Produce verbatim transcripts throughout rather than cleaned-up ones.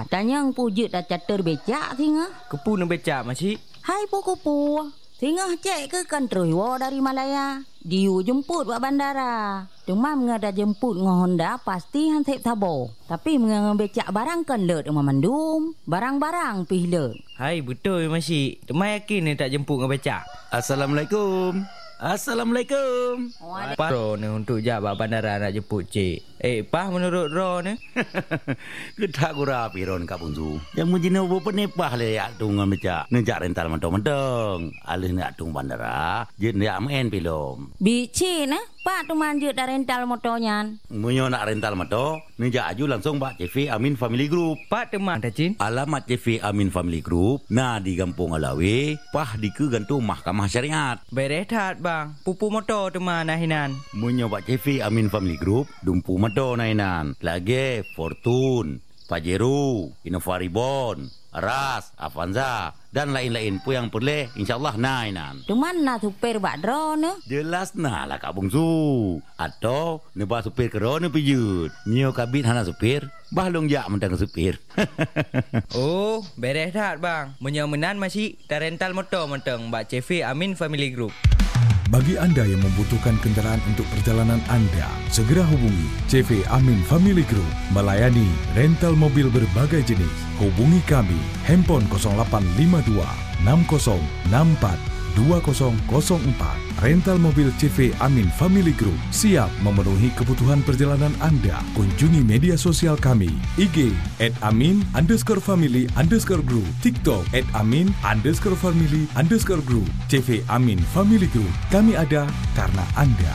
tanya yang pujut dah catur becak singa. Kepu nak becak makcik. Hai puku-pu. Singa cek ke kan terhiwa dari Malaya. Diu jemput buat bandara. Demam ngada jemput ngah Honda pasti han sep sabo. Tapi mengang becak barang kan lut rumah mandum. Barang-barang pih lut. Hai betul makcik. Temai yakin ni tak jemput ngah becak. Assalamualaikum. Assalamualaikum. Apa Ro ni untuk jawab bandara nak jemput cik? Eh, pah menurut Ro ni? Ketak gura piron Kak Bungsu. Yang mujina apa ni pah le yak tung meja. Nejak rental mentong-mentong. Alih nak tung bandara, je nak main pilom. Bici nah, pak tu manjut dah rental motornya. Munyo nak rental motor, nejak aju langsung Pak C V Amin Family Group. Pak teman dah cin. Alamat C V Amin Family Group, nah di Kampung Alawi, pah di ke gantung Mahkamah Syariat. Beres tat bang. Pupu motor teman nahinan. Munyo Pak C V Amin Family Group, dumpu motor nahinan. Lagi Fortune, Pajero, Innova Reborn, Ras, Avanza dan lain-lain pun yang boleh insyaallah nahinan. Cuman nak supir bak dro ne? Jelas nah lah Kak Bungsu. Atau nebah supir kero ne pijut. Nyo kabit hana supir, bahlong jak mentang supir. Oh, beres tat bang. Menyomenan masih dah rental motor mentang Mbak C V Amin Family Group. Bagi anda yang membutuhkan kenderaan untuk perjalanan anda, segera hubungi C V Amin Family Group melayani rental mobil berbagai jenis. Hubungi kami handphone kosong lapan lima dua enam kosong enam empat dua kosong kosong empat. Rental mobil C V Amin Family Group siap memenuhi kebutuhan perjalanan anda. Kunjungi media sosial kami I G at amin underscore family underscore group, TikTok at amin underscore family underscore group. C V Amin Family Group, kami ada karena anda.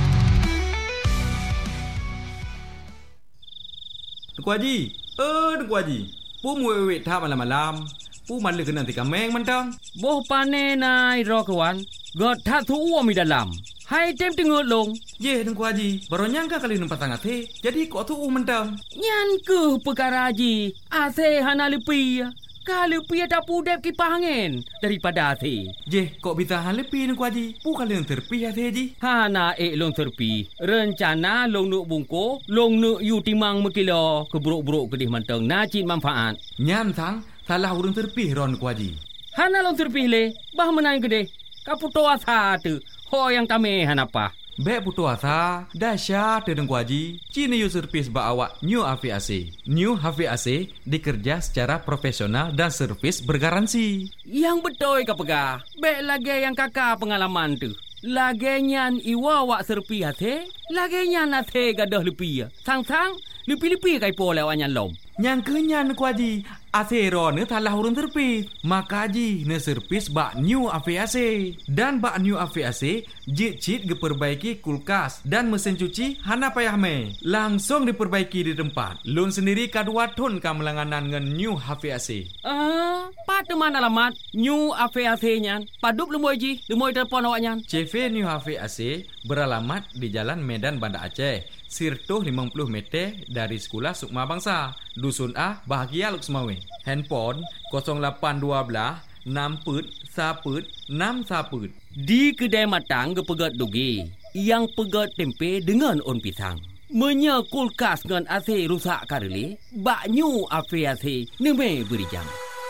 Tuku Haji, eh Tuku Haji, pu muwek tak malam-malam. Pu malu kena tika meng mentang. Boh pane nai ro kawan. God tak tu uam di dalam. Hai tem tengok long. Ye Tuku Haji, baru nyangka kali nampak sangat he. Jadi kok tu uam mentang. Nyan ke perkara Haji. Ase hana lepi. Kalau pi tak pudep kipas angin daripada ase. Je, kok bisa han lepi Tuku Haji? Pu kali yang terpi ase Haji. Hana ek long terpi. Rencana long nuk bungko, long nuk yu timang mekilo keburuk-buruk kedih mentang nacit manfaat. Nyan sang salah urang terpih ron Tuku Haji. Hana long terpih le, bah menang gede. Kaputo asa tu. Ho yang tame hanapa. Bek putu asa, dahsyat Tuku Haji. Cina yu servis ba awak New H V A C. New H V A C dikerja secara profesional dan servis bergaransi. Yang betul ka pegah. Bek lagi yang kakak pengalaman tu. Lagi nyan iwa wak serpi hati. Lagi nyan hati gadah lepi. Sang-sang, lepi-lepi kai po lewat nyan lom. Yang kenyan Tuku Haji. Asero ne talah urun terpis. Maka Haji ne servis bak New H V A C. Dan bak New H V A C jit-jit diperbaiki kulkas dan mesin cuci hana payah me. Langsung diperbaiki di tempat. Lun sendiri kadua ton kamelanganan ngan New H V A C. Ah, pat mana alamat New H V A C nyan. Padup lemoy Ji, lemoy telefon awak nyan. C V New H V A C beralamat di Jalan Medan Banda Aceh. Sirtuh lima puluh meter dari Sekolah Sukma Bangsa, Dusun A, Bahagia Luksmawe. Handphone kosong lapan dua enam put saput enam saput. Di kedai matang gepegat dugi, yang pegat tempe dengan on pisang. Menya kulkas dengan A C rusak kareli, bak New H V A C neme beri jam.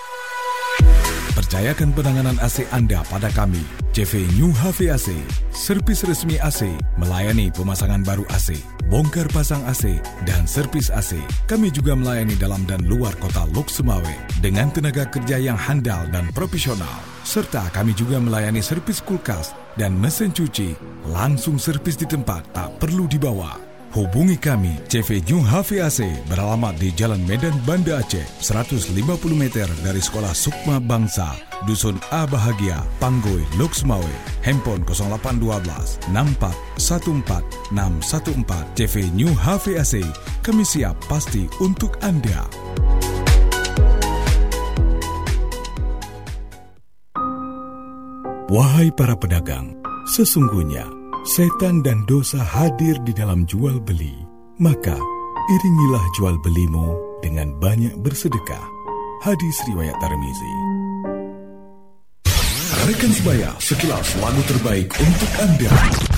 Percayakan penanganan A C anda pada kami, C V New H V A C, servis resmi A C, melayani pemasangan baru A C, bongkar pasang A C, dan servis A C. Kami juga melayani dalam dan luar kota Lok Sumawe dengan tenaga kerja yang handal dan profesional. Serta kami juga melayani servis kulkas dan mesin cuci, langsung servis di tempat, tak perlu dibawa. Hubungi kami, C V New H V A C beralamat di Jalan Medan Banda Aceh, seratus lima puluh meter dari Sekolah Sukma Bangsa, Dusun A Bahagia, Panggoy, Lok Sumawe. Handphone kosong lapan dua enam empat satu empat enam satu empat. C V New H V A C, kami siap pasti untuk anda. Wahai para pedagang, sesungguhnya setan dan dosa hadir di dalam jual beli. Maka, iringilah jual belimu dengan banyak bersedekah. Hadis riwayat Tirmizi. Rekan sebaya, sekilas lagu terbaik untuk anda.